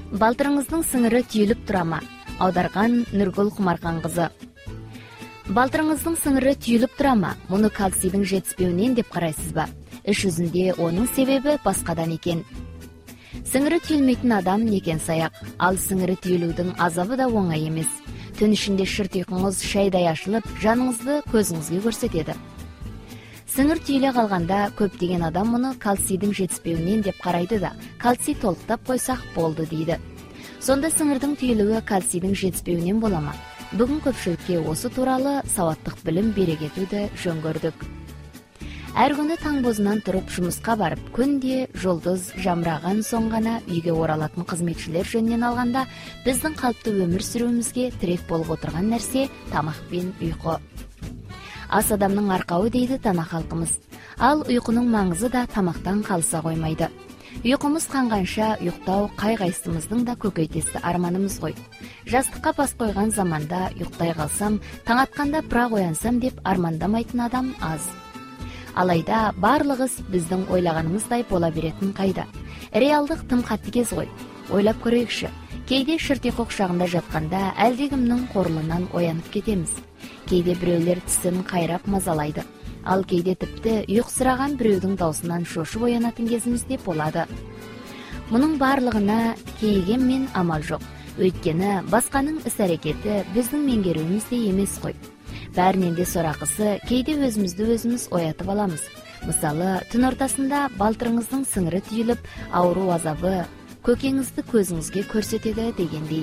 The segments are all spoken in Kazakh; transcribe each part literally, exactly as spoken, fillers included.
Балтырыңыздың сыңыры түйіліп турама? Аударған Нұргүл Құмархан кызы. Балтырыңыздың сыңыры түйіліп турама? Муну кальцийдин жетиспеуінен деп карайсыз ба? Іш жүзінде оның себебі басқадан екен. Сыңыры түйілмейтін адам некен саяқ. Ал сыңыры түйілудің азабы да оңай емес. Түн ішінде шырт ұйқыңыз шайдай ашылып, жаныңызды көзіңізге көрсетеді. Сыңыр түйіле қалғанда көптеген адам мұны кальцийдің жетіспеуінен деп қарайды да, кальций толықтап қойсақ болды дейді. Сонда сыңырдың түйілуі кальцийдің жетіспеуінен бола ма? Бүгін көпшілікке осы туралы сауаттық білім бере кетуді жөн көрдік. Әр күні таң бозынан тұрып жұмысқа барып, күнде жұлдыз жамыраған соң ғана үйге оралатын қызметшілер жөнінен алғанда, біздің қалыпты өмір сүруімізге тірек болып отырған нәрсе тамақ пен ұйқы. Ас адамның арқауы дейді тана халқымыз. Ал ұйқының маңызы да тамақтан қалса қоймайды. Ұйқымыз қанғанша ұйықтау қай-қайсымыздың да көкейтесті арманымыз ғой. Жастыққа бас қойған заманда ұйықтай қалсам, таң атқанда бірақ оянсам деп армандамайтын адам аз. Алайда барлығы біздің ойлағанымыздай бола беретін қайда. Реалдық тым қатыгез ғой. Ойлап көрейікші. Кейде шырт ұйқы құшағында жатқанда әлдекімнің қорлынан оянып кетеміз. Кейде біреулер тісін қайрап мазалайды. Ал кейде тіпті ұйқысыраған біреудің даусынан шошып оянатын кезіміз де болады. Мұның барлығына кейіген мен амал жоқ. Өйткені басқаның іс-әрекеті біздің меңгеруімізде емес қой. Бәрінен де сорақысы, кейде өзімізді өзіміз оятып аламыз. Мысалы, түн ортасында балтырыңыздың сыңыры түйіліп, ауру азабы көкеңізді көзіңізге көрсетеді дегендей.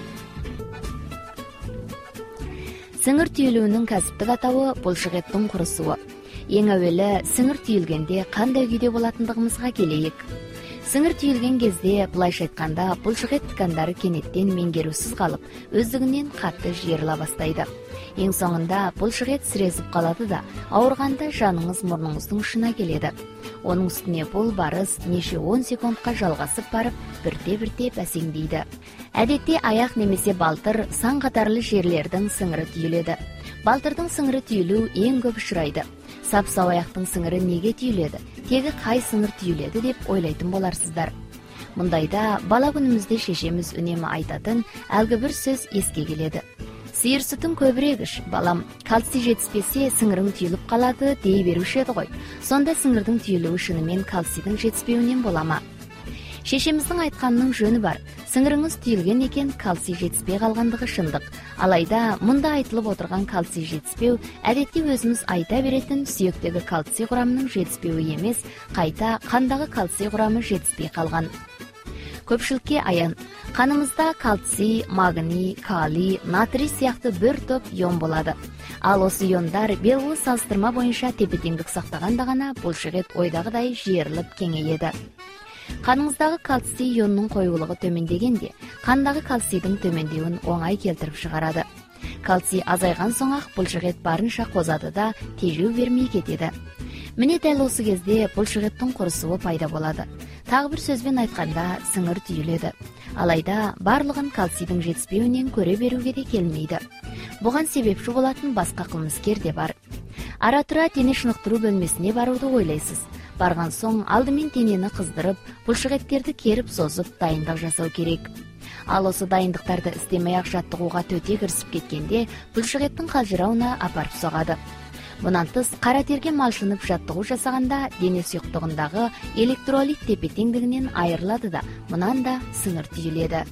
Сыңыр түйілуінің кәсіптік атауы бұлшықеттің құрысуы. Ең әуелі сыңыр түйілгенде қандай күйде болатындығымызға келейік. Сыңыр түйілген кезде, былайша айтқанда, бұлшықет ткандары кенеттен меңгерусіз қалып, өздігінен қатты жиырыла бастайды. Ең соңында бұлшықет сіресіп қалады да, ауырғанда жаныңыз мұрныңыздың ұшына келеді. Оның үстіне бұл барыс неше он секундқа жалғасып барып, бірте-бірте бәсеңдейді. Әдетте аяқ немесе балтыр сан қатарлы жерлердің сыңыры түйіледі. Балтырдың сыңыры түйілу ең көп ұшырайды. Сап-сау аяқтың сыңыры неге түйіледі? Тегі қай сыңыр түйіледі деп ойлайтын боларсыздар. Мұндайда бала күнімізде шешеміз үнемі айтатын әлгі бір сөз еске келеді. Сиыр сүтін көбірек іш, балам, кальций жетіспесе сыңырың түйіліп қалады дей беруші еді ғой. Сонда сыңырдың түйілуі шынымен кальцийдің жетіспеуінен бола ма? Шешеміздің айтқанының жөні бар. Сыңырыңыз түйілген екен, кальций жетіспей қалғандығы шындық. Алайда мұнда айтылып отырған кальций жетіспеу әдетте өзіміз айта беретін сүйектегі кальций құрамының жетіспеуі емес, қайта қандағы кальций құрамы жетіспей қалған. Көпшілікке аян. Қанымызда кальций, магний, калий, натрий сияқты бір топ ион болады. Ал осы иондар белгілі салыстырма бойынша тепе-теңдік сақтағанда ғана бұлшықет ойдағыдай жиырылып кеңейеді. Қаныңыздағы кальций ионның қоюлығы төмендегенде, қандағы кальцийдің төмендеуін оңай келтіріп шығарады. Кальций азайған соң ақ бұлшықет барынша қозады да тежеу бермей кетеді. Міне дәл осы кезде бұлшықеттің құрысуы пайда болады. Тағы бір сөзбен айтқанда сыңыр түйіледі. Алайда барлығын кальцийдің жетіспеуінен көре беруге де келмейді. Бұған себепші болатын басқа қылмыскер де бар. Ара-тұра дене шынықтыру бөлмесіне баруды ойлайсыз. Барған соң алдымен денені қыздырып, бұлшықеттерді керіп созып дайындық жасау керек. Ал осы дайындықтарды істемей-ақ жаттығуға төте кірісіп кеткенде бұлшықеттің қалжырауына апарып соғады. Мұнан тыс, қара терге малшынып жаттығу жасағанда дене сұйықтығындағы электролит тепе-теңдігінен айырылады да, мұнан да сыңыр түйіледі.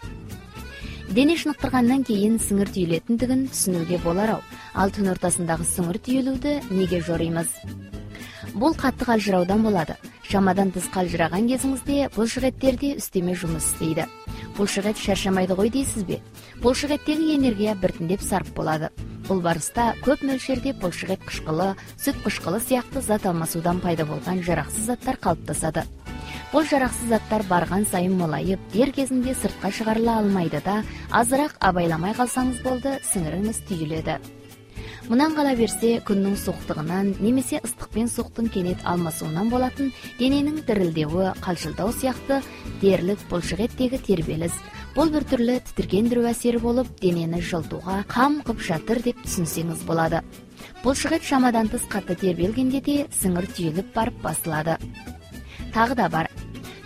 Дене шынықтырғаннан кейін сыңыр түйілетіндігін түсінуге болар-ау. Ал түн ортасындағы сыңыр түйілуді неге жоримыз? Бұл қатты қалжыраудан болады. Шамадан тыс қалжыраған кезіңізде бұлшықеттерде үстеме жұмыс істейді. Бұлшықет шаршамайды ғой дейсіз бе? Бұлшықеттегі энергия біртіндеп сарып болады. Бұл барыста көп мөлшерде бұлшықет қышқылы, сүт қышқылы сияқты зат алмасудан пайда болған жарақсыз заттар қалыптасады. Бұл жарақсыз заттар барған сайын молайып, дер кезінде сыртқа шығарыла алмайды да, азырақ абайламай қалсаңыз болды, сіңіріңіз түйіледі. Мұнан қала берсе, күннің суықтығынан немесе ыстықпен суықтың кенет алмасуынан болатын дененің дірілдеуі, қалшылдау сияқты дерлік бұлшықеттегі тербеліс. Бұл бір түрлі тітіргендіру әсері болып, денені жылтуға қам қып жатыр деп түсінсеңіз болады. Бұлшықет шамадан тыс қатты тербелгенде де сіңір түйіліп барып басылады. Тағы да бар.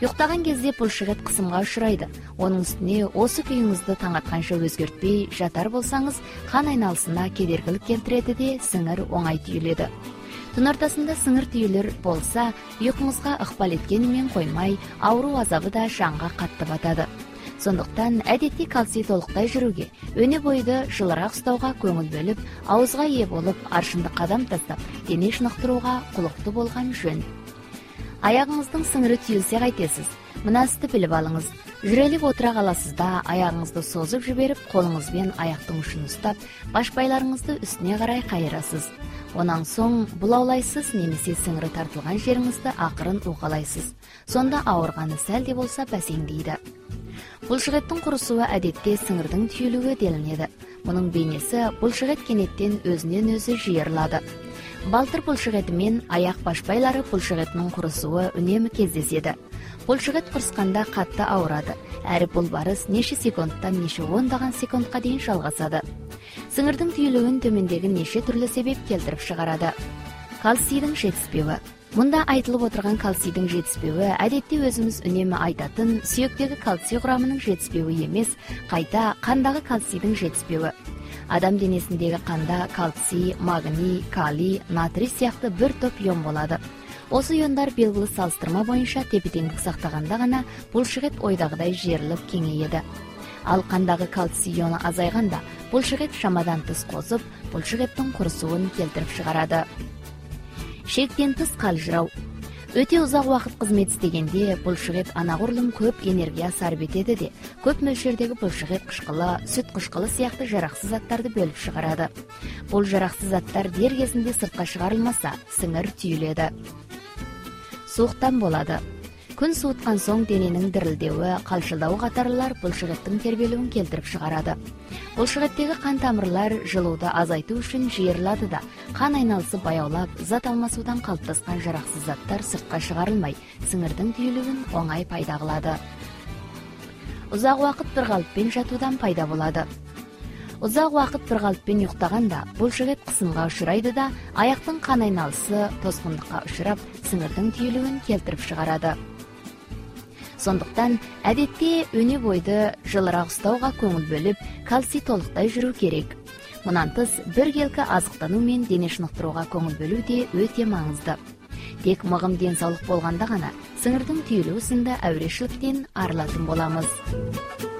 Уктаган кезде булшыгет кысымга учурайды. Онун үстүнө осы күйүңүздү таң атканча өзгөртпөй жатар болсаңыз, кан айналысына кедергилик келтирет де сыңыр оңай түйүлөдү. Түн ортасында сыңыр түйүлөр болса, уйкуңузга ыкпал эткени менен коймай, ауруу азабы да жанга катты батады. Сондуктан адетти кальций толуктай жүрүүгө, өнө бойду жылыраак ұстауга көңүл бөлүп, ауызга ээ болуп, аршынды кадам тастап, дене чыныктырууга кулуктуу болгон жөн. Аягыңыздын сыңыры түйүлсө кайтесиз? Мынасты билип алыңыз. Жүрөлүп отура каласыз да, аягыңызды созуп жиберип, колуңуз менен аяктын ушун устап, башпайларыңызды үстүнө карай кайрасыз. Онан соң булаулайсыз немесе сыңыры тартылган жериңизди акырын угалайсыз. Сонда ауырганы сәлде болса бәсеңдейди. Булшыгеттин курусуу адетте сыңырдын түйүлүүгө делинеди. Мунун бейнеси булшыгет кенеттен өзүнөн өзү жыйырылады. Балтыр булшыгети менен аяк башпайлары булшыгетинин курусуу үнөмү кездешеди. Булшыгет курусканда катты ауырады. Әр бул барыс неше секундтан неше ондаган секундка дейин жалгасады. Сыңырдын түйүлүүнүн төмөндөгү неше түрлүү себеп келтирип чыгарады. Кальцийдин жетишпеуи. Мында айтылып отурган кальцийдин жетишпеуи адетте өзүбүз үнөмү айтатын сүйөктөгү кальций курамынын жетишпеуи эмес, кайта кандагы кальцийдин жетишпеуи. Адам денесиндеги канда кальций, магний, калий, натрий сыяктуу бир топ ион болот. Осы иондар белгилүү салыштырма боюнча тепе-теңдик сактаганда гана булшыгет ойдагыдай жыйырылып кеңейет. Ал кандагы кальций иону азайганда булшыгет шамадан тыш козуп, булшыгеттин курусуун келтирип чыгарады. Шектен тыш калжыроо. Өтө узак убакыт кызмет истегенде булшыгет анагурлум көп энергия сарп этеди де, көп мөлчөрдөгү булшыгет кышкылы, сүт кышкылы сыяктуу жараксыз заттарды бөлүп чыгарады. Бул жараксыз заттар дер кезинде сыртка чыгарылмаса, сыңыр түйүлөдү. Сууктан болот. Күн суuткан соң дененин дирилдөөү, калчылдоо катарлар булшыгеттин тербелүүн келтирип чыгарады. Булшыгеттеги кан тамырлар жылууду азайтуу үчүн жыйырылады да, кан айналысы баяулап, зат алмасуудан калыптаскан жараксыз заттар сыртка чыгарылмай, сыңырдын түйүлүүн оңай пайда кылады. Узак убакыт бир калыппен жатуудан пайда болот. Узак убакыт бир калыппен уктаганда булшыгет кысымга учурайды да, аяктын кан айналысы тоскундукка учурап, сыңырдын түйүлүүн келтирип чыгарады. Сондуктан адетте өнө бойду жылыраак ұстауга көңүл бөлүп, кальций толуктай жүрүү керек. Мындан тыш бир келке азыктануу менен дене чыныктырууга көңүл бөлүү де өтө маңызды. Тек мыгым ден соолук болгондо гана сыңырдын түйүлүү сынды абийирликтен арылатын боламыз.